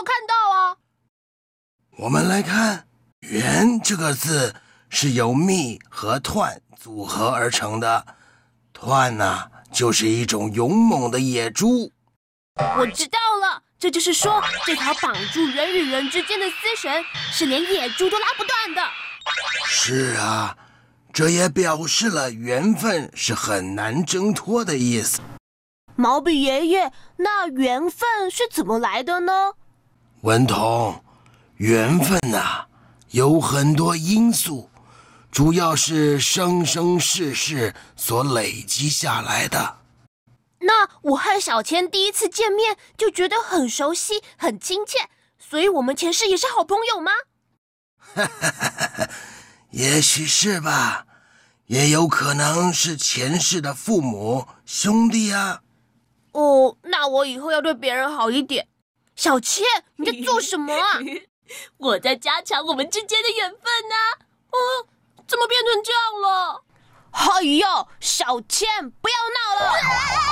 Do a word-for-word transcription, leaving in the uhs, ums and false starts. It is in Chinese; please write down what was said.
有看到啊。 我们来看“缘”这个字是由蜜和湍组合而成的，湍呢、啊、就是一种勇猛的野猪。 我知道了，这就是说这条绑住人与人之间的丝绳是连野猪都拉不断的。 是啊，这也表示了缘分是很难挣脱的意思。 毛笔爷爷，那缘分是怎么来的呢？ 文彤，缘分啊，有很多因素，主要是生生世世所累积下来的。 那我和小千第一次见面就觉得很熟悉、很亲切，所以我们前世也是好朋友吗？ 也许是吧，也有可能是前世的父母、兄弟啊。 哦，那我以后要对别人好一点。小千，你在做什么啊？ 我在加强我们之间的缘分啊。 哦，怎么变成这样了？哎呦，小千，不要闹了！